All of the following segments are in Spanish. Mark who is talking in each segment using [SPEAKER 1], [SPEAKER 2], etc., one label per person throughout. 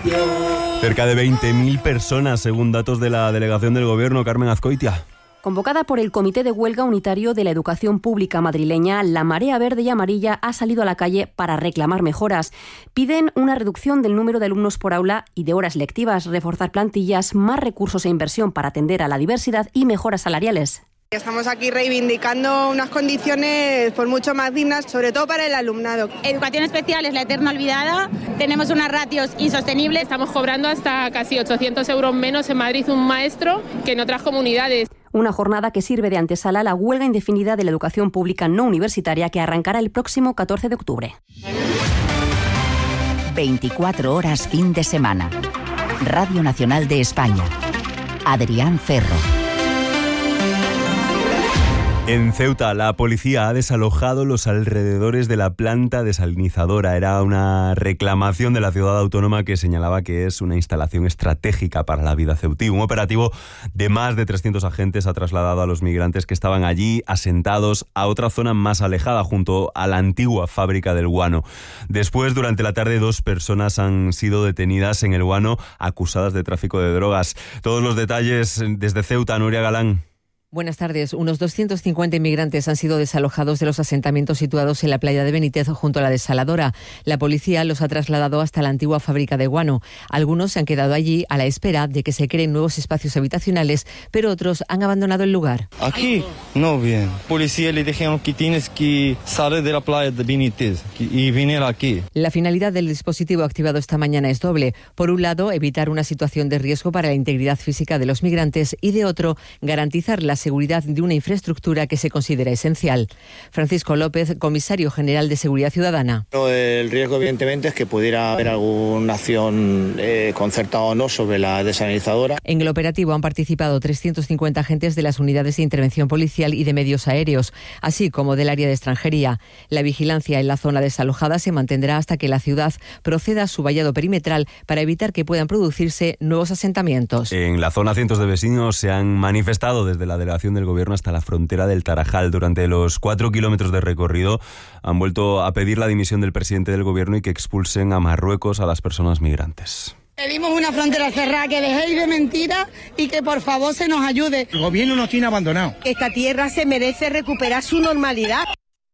[SPEAKER 1] Cerca de 20.000 personas, según datos de la delegación del Gobierno. Carmen Azcoitia.
[SPEAKER 2] Convocada por el Comité de Huelga Unitario de la Educación Pública madrileña, la Marea Verde y Amarilla ha salido a la calle para reclamar mejoras. Piden una reducción del número de alumnos por aula y de horas lectivas, reforzar plantillas, más recursos e inversión para atender a la diversidad y mejoras salariales.
[SPEAKER 3] Estamos aquí reivindicando unas condiciones por mucho más dignas, sobre todo para el alumnado.
[SPEAKER 4] Educación especial es la eterna olvidada, tenemos unas ratios insostenibles.
[SPEAKER 5] Estamos cobrando hasta casi 800 euros menos en Madrid un maestro que en otras comunidades.
[SPEAKER 2] Una jornada que sirve de antesala a la huelga indefinida de la educación pública no universitaria que arrancará el próximo 14 de octubre.
[SPEAKER 6] 24 horas fin de semana. Radio Nacional de España. Adrián Ferro.
[SPEAKER 1] En Ceuta, la policía ha desalojado los alrededores de la planta desalinizadora. Era una reclamación de la ciudad autónoma que señalaba que es una instalación estratégica para la vida ceutí. Un operativo de más de 300 agentes ha trasladado a los migrantes que estaban allí asentados a otra zona más alejada, junto a la antigua fábrica del guano. Después, durante la tarde, 2 personas han sido detenidas en el guano acusadas de tráfico de drogas. Todos los detalles desde Ceuta, Nuria Galán.
[SPEAKER 7] Buenas tardes. Unos 250 inmigrantes han sido desalojados de los asentamientos situados en la playa de Benítez junto a la desaladora. La policía los ha trasladado hasta la antigua fábrica de guano. Algunos se han quedado allí a la espera de que se creen nuevos espacios habitacionales, pero otros han abandonado el lugar.
[SPEAKER 8] Aquí no bien. Policía le dijeron que tienes que salir de la playa de Benítez y venir aquí.
[SPEAKER 7] La finalidad del dispositivo activado esta mañana es doble. Por un lado, evitar una situación de riesgo para la integridad física de los migrantes y, de otro, garantizar la seguridad de una infraestructura que se considera esencial. Francisco López, comisario general de Seguridad Ciudadana.
[SPEAKER 9] El riesgo, evidentemente, es que pudiera haber alguna acción concertada o no sobre la desalinizadora.
[SPEAKER 7] En el operativo han participado 350 agentes de las unidades de intervención policial y de medios aéreos, así como del área de extranjería. La vigilancia en la zona desalojada se mantendrá hasta que la ciudad proceda a su vallado perimetral para evitar que puedan producirse nuevos asentamientos.
[SPEAKER 1] En la zona, cientos de vecinos se han manifestado desde la delegación del Gobierno hasta la frontera del Tarajal. Durante los 4 kilómetros de recorrido han vuelto a pedir la dimisión del presidente del Gobierno y que expulsen a Marruecos a las personas migrantes.
[SPEAKER 3] Pedimos una frontera cerrada, que dejéis de mentiras y que por favor se nos ayude.
[SPEAKER 10] El Gobierno nos tiene abandonados.
[SPEAKER 3] Esta tierra se merece recuperar su normalidad.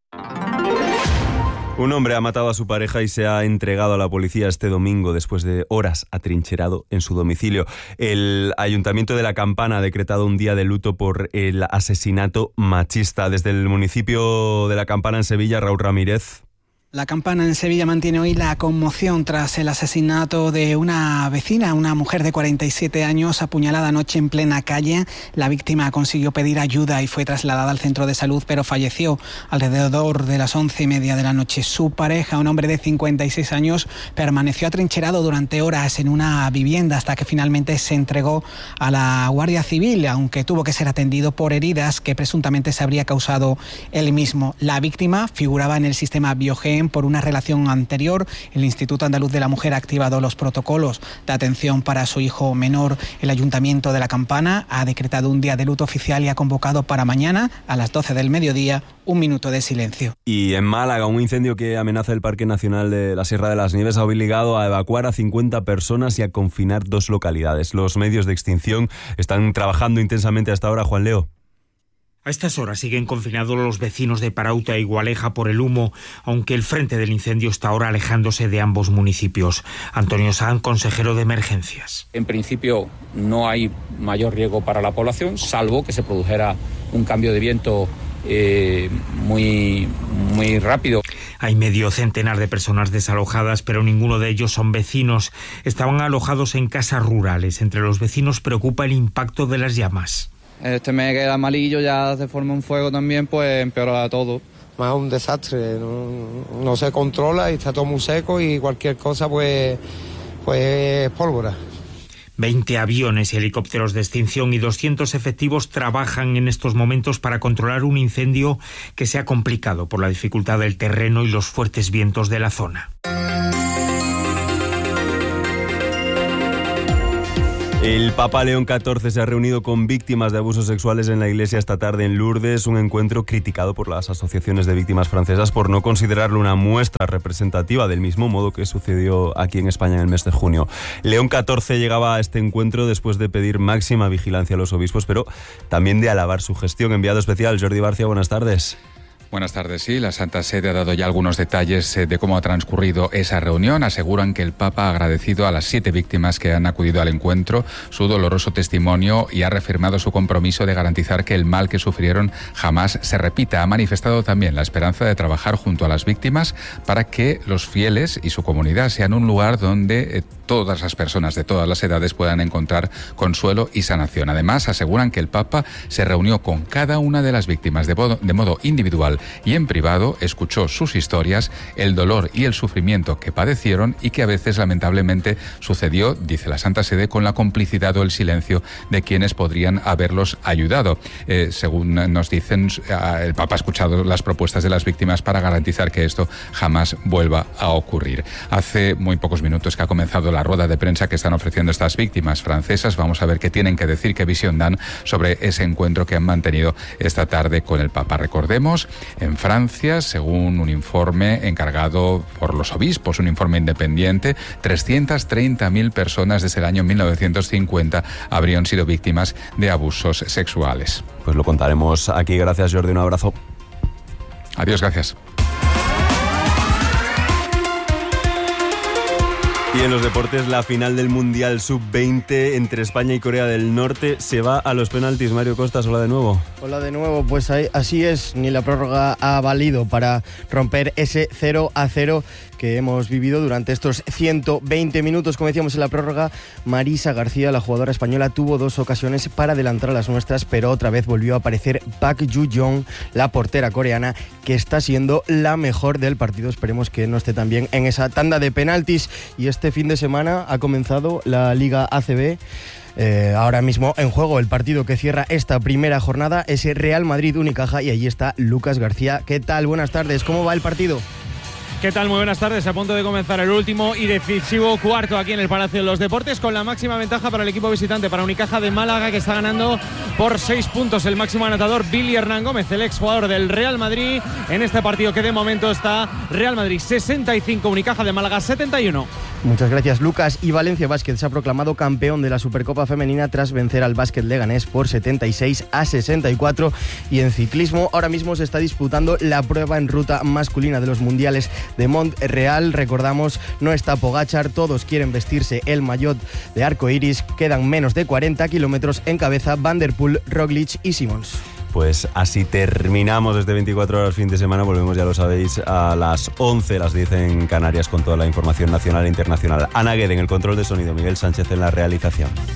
[SPEAKER 1] Un hombre ha matado a su pareja y se ha entregado a la policía este domingo después de horas atrincherado en su domicilio. El Ayuntamiento de La Campana ha decretado un día de luto por el asesinato machista. Desde el municipio de La Campana, en Sevilla, Raúl Ramírez.
[SPEAKER 11] La Campana en Sevilla mantiene hoy la conmoción tras el asesinato de una vecina, una mujer de 47 años, apuñalada anoche en plena calle. La víctima consiguió pedir ayuda y fue trasladada al centro de salud, pero falleció alrededor de las 11:30 de la noche. Su pareja, un hombre de 56 años, permaneció atrincherado durante horas en una vivienda hasta que finalmente se entregó a la Guardia Civil, aunque tuvo que ser atendido por heridas que presuntamente se habría causado él mismo. La víctima figuraba en el sistema Biogen por una relación anterior. El Instituto Andaluz de la Mujer ha activado los protocolos de atención para su hijo menor. El Ayuntamiento de La Campana ha decretado un día de luto oficial y ha convocado para mañana, a las 12 del mediodía, un minuto de silencio.
[SPEAKER 1] Y en Málaga, un incendio que amenaza el Parque Nacional de la Sierra de las Nieves ha obligado a evacuar a 50 personas y a confinar 2 localidades. Los medios de extinción están trabajando intensamente hasta ahora. Juan Leo.
[SPEAKER 12] A estas horas siguen confinados los vecinos de Parauta e Igualeja por el humo, aunque el frente del incendio está ahora alejándose de ambos municipios. Antonio Sanz, consejero de Emergencias.
[SPEAKER 13] En principio no hay mayor riesgo para la población, salvo que se produjera un cambio de viento muy rápido.
[SPEAKER 12] Hay medio centenar de personas desalojadas, pero ninguno de ellos son vecinos. Estaban alojados en casas rurales. Entre los vecinos preocupa el impacto de las llamas.
[SPEAKER 14] Este mes que era malillo, ya se forma un fuego también, pues empeora todo.
[SPEAKER 15] Es un desastre, no se controla y está todo muy seco y cualquier cosa pues es pólvora.
[SPEAKER 12] 20 aviones y helicópteros de extinción y 200 efectivos trabajan en estos momentos para controlar un incendio que se ha complicado por la dificultad del terreno y los fuertes vientos de la zona.
[SPEAKER 1] El Papa León XIV se ha reunido con víctimas de abusos sexuales en la iglesia esta tarde en Lourdes, un encuentro criticado por las asociaciones de víctimas francesas por no considerarlo una muestra representativa, del mismo modo que sucedió aquí en España en el mes de junio. León XIV llegaba a este encuentro después de pedir máxima vigilancia a los obispos, pero también de alabar su gestión. Enviado especial, Jordi Barcia, buenas tardes.
[SPEAKER 10] Buenas tardes. Sí, la Santa Sede ha dado ya algunos detalles de cómo ha transcurrido esa reunión. Aseguran que el Papa ha agradecido a las 7 víctimas que han acudido al encuentro su doloroso testimonio y ha reafirmado su compromiso de garantizar que el mal que sufrieron jamás se repita. Ha manifestado también la esperanza de trabajar junto a las víctimas para que los fieles y su comunidad sean un lugar donde todas las personas de todas las edades puedan encontrar consuelo y sanación. Además, aseguran que el Papa se reunió con cada una de las víctimas de modo individual y en privado, escuchó sus historias, el dolor y el sufrimiento que padecieron y que a veces lamentablemente sucedió, dice la Santa Sede, con la complicidad o el silencio de quienes podrían haberlos ayudado. Según nos dicen, el Papa ha escuchado las propuestas de las víctimas para garantizar que esto jamás vuelva a ocurrir. Hace muy pocos minutos que ha comenzado la rueda de prensa que están ofreciendo estas víctimas francesas. Vamos a ver qué tienen que decir, qué visión dan sobre ese encuentro que han mantenido esta tarde con el Papa. Recordemos, en Francia, según un informe encargado por los obispos, un informe independiente, 330.000 personas desde el año 1950 habrían sido víctimas de abusos sexuales.
[SPEAKER 1] Pues lo contaremos aquí. Gracias, Jordi. Un abrazo.
[SPEAKER 10] Adiós, gracias.
[SPEAKER 1] Y en los deportes, la final del Mundial Sub-20 entre España y Corea del Norte se va a los penaltis. Mario Costas, hola de nuevo.
[SPEAKER 16] Hola de nuevo, pues así es, ni la prórroga ha valido para romper ese 0-0 que hemos vivido durante estos 120 minutos. Como decíamos en la prórroga, Marisa García, la jugadora española, tuvo 2 ocasiones para adelantar a las nuestras, pero otra vez volvió a aparecer Park Ju-young, la portera coreana, que está siendo la mejor del partido. Esperemos que no esté también en esa tanda de penaltis. Y este fin de semana ha comenzado la Liga ACB. Ahora mismo en juego el partido que cierra esta primera jornada es el Real Madrid-Unicaja y allí está Lucas García. ¿Qué tal? Buenas tardes. ¿Cómo va el partido?
[SPEAKER 17] ¿Qué tal? Muy buenas tardes. A punto de comenzar el último y decisivo cuarto aquí en el Palacio de los Deportes, con la máxima ventaja para el equipo visitante, para Unicaja de Málaga, que está ganando por 6 puntos. El máximo anotador, Billy Hernán Gómez, el exjugador del Real Madrid, en este partido que de momento está Real Madrid 65, Unicaja de Málaga 71.
[SPEAKER 16] Muchas gracias, Lucas. Y Valencia Basket se ha proclamado campeón de la Supercopa Femenina tras vencer al Básquet Leganés por 76-64. Y en ciclismo, ahora mismo se está disputando la prueba en ruta masculina de los mundiales de Montreal. Recordamos, no está Pogačar, todos quieren vestirse el maillot de arco iris. Quedan menos de 40 kilómetros, en cabeza Van der Poel, Roglic y Simons.
[SPEAKER 1] Pues así terminamos este 24 horas fin de semana. Volvemos, ya lo sabéis, a las 11, las 10 en Canarias, con toda la información nacional e internacional. Ana Guede en el control de sonido, Miguel Sánchez en la realización.